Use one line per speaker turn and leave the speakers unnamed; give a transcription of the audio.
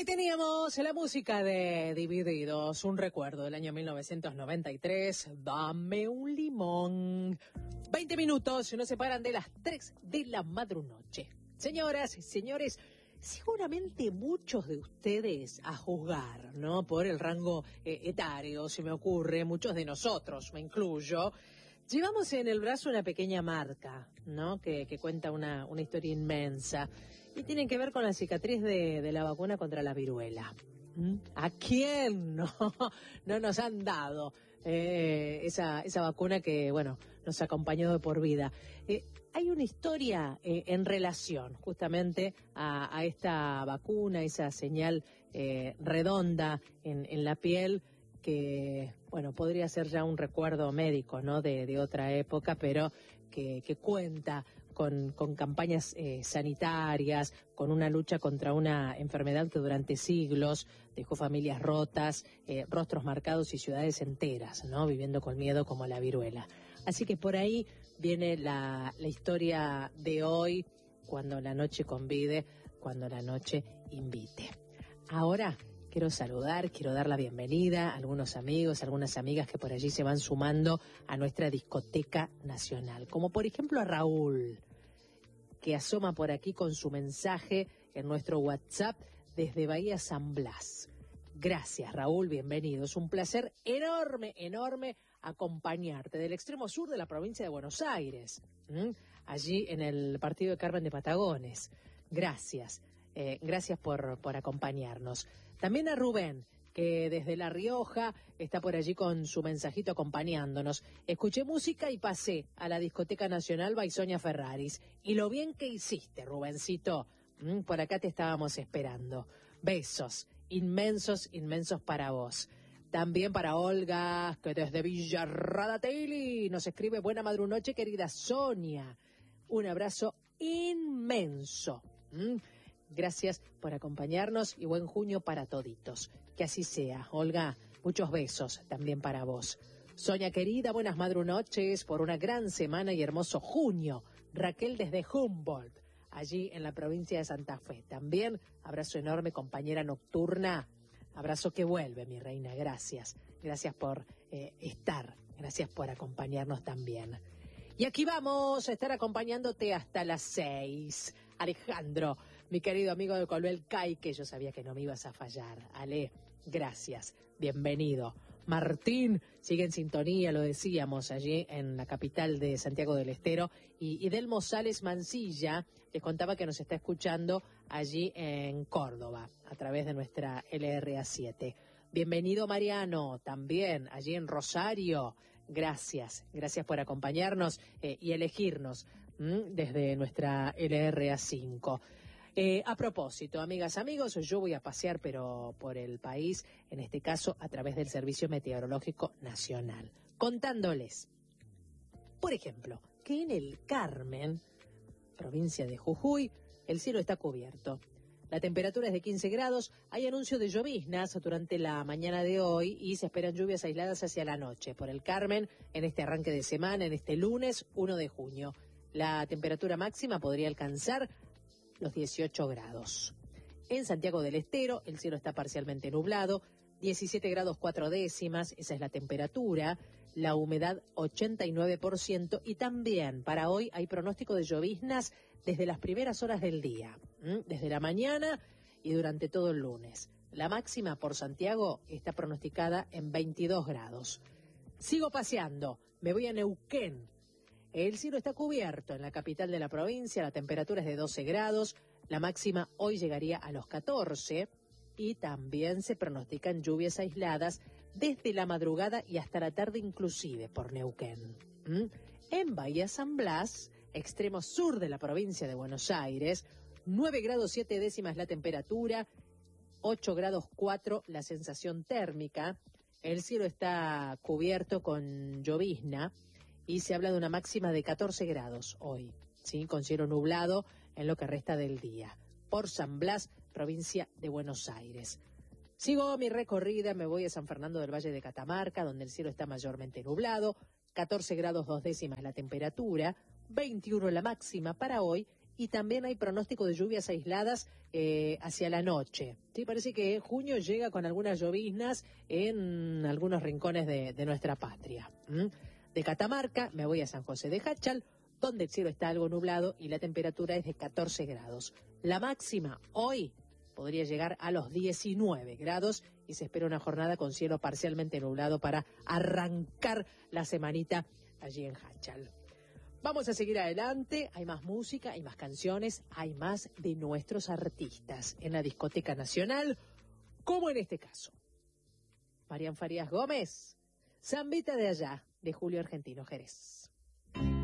Ahí teníamos la música de Divididos, un recuerdo del año 1993, Dame un limón. 20 minutos nos separan de las 3 de la madrunoche. Señoras y señores, seguramente muchos de ustedes, a juzgar, ¿no?, por el rango etario, se me ocurre, muchos de nosotros, me incluyo, llevamos en el brazo una pequeña marca, ¿no?, que cuenta una historia inmensa. Y tiene que ver con la cicatriz de la vacuna contra la viruela. ¿A quién no nos han dado esa vacuna que, bueno, nos acompañó de por vida? Hay una historia en relación justamente a esta vacuna, esa señal redonda en la piel que, bueno, podría ser ya un recuerdo médico, ¿no?, de otra época, pero que cuenta con campañas sanitarias, con una lucha contra una enfermedad que durante siglos dejó familias rotas, rostros marcados y ciudades enteras, ¿no?, viviendo con miedo como la viruela. Así que por ahí viene la historia de hoy, cuando la noche convide, cuando la noche invite. Ahora quiero saludar, quiero dar la bienvenida a algunos amigos, algunas amigas que por allí se van sumando a nuestra discoteca nacional. Como por ejemplo a Raúl, que asoma por aquí con su mensaje en nuestro WhatsApp desde Bahía San Blas. Gracias, Raúl, bienvenido. Es un placer enorme, enorme acompañarte del extremo sur de la provincia de Buenos Aires, allí en el partido de Carmen de Patagones. Gracias. Gracias por acompañarnos. También a Rubén, que desde La Rioja está por allí con su mensajito acompañándonos. Escuché música y pasé a la discoteca nacional Baisonia Ferraris. Y lo bien que hiciste, Rubencito. Por acá te estábamos esperando. Besos inmensos, inmensos para vos. También para Olga, que desde Villarradatelli nos escribe: buena madrunoche, querida Sonia. Un abrazo inmenso. Gracias por acompañarnos y buen junio para toditos. Que así sea. Olga, muchos besos también para vos. Sonia querida, buenas madrunoches por una gran semana y hermoso junio. Raquel desde Humboldt, allí en la provincia de Santa Fe. También abrazo enorme, compañera nocturna. Abrazo que vuelve, mi reina. Gracias. Gracias por estar. Gracias por acompañarnos también. Y aquí vamos a estar acompañándote hasta las 6. Alejandro, mi querido amigo de Colbel Cay, que yo sabía que no me ibas a fallar. Ale, gracias, bienvenido. Martín sigue en sintonía, lo decíamos, allí en la capital de Santiago del Estero. Y Delmo Sales Mancilla les contaba que nos está escuchando allí en Córdoba, a través de nuestra LRA7. Bienvenido Mariano, también allí en Rosario. Gracias por acompañarnos y elegirnos desde nuestra LRA5. A propósito, amigas, amigos, yo voy a pasear pero por el país, en este caso a través del Servicio Meteorológico Nacional, contándoles, por ejemplo, que en el Carmen, provincia de Jujuy, el cielo está cubierto. La temperatura es de 15 grados, hay anuncio de lloviznas durante la mañana de hoy y se esperan lluvias aisladas hacia la noche por el Carmen en este arranque de semana, en este lunes 1 de junio. La temperatura máxima podría alcanzar los 18 grados. En Santiago del Estero el cielo está parcialmente nublado, 17 grados 4 décimas, esa es la temperatura, la humedad 89% y también para hoy hay pronóstico de lloviznas desde las primeras horas del día, desde la mañana y durante todo el lunes. La máxima por Santiago está pronosticada en 22 grados. Sigo paseando, me voy a Neuquén. El cielo está cubierto en la capital de la provincia, la temperatura es de 12 grados, la máxima hoy llegaría a los 14 y también se pronostican lluvias aisladas desde la madrugada y hasta la tarde inclusive por Neuquén. En Bahía San Blas, extremo sur de la provincia de Buenos Aires, 9 grados 7 décimas la temperatura, 8 grados 4 la sensación térmica, el cielo está cubierto con llovizna y se habla de una máxima de 14 grados hoy, ¿sí?, con cielo nublado en lo que resta del día. Por San Blas, provincia de Buenos Aires. Sigo mi recorrida, me voy a San Fernando del Valle de Catamarca, donde el cielo está mayormente nublado, 14 grados 2 décimas la temperatura, 21 la máxima para hoy y también hay pronóstico de lluvias aisladas hacia la noche. Sí, parece que junio llega con algunas lloviznas en algunos rincones de nuestra patria. De Catamarca me voy a San José de Jáchal, donde el cielo está algo nublado y la temperatura es de 14 grados. La máxima hoy podría llegar a los 19 grados y se espera una jornada con cielo parcialmente nublado para arrancar la semanita allí en Jáchal. Vamos a seguir adelante, hay más música, hay más canciones, hay más de nuestros artistas en la Discoteca Nacional, como en este caso. Marian Farías Gómez, Zambita de allá, de Julio Argentino Jerez.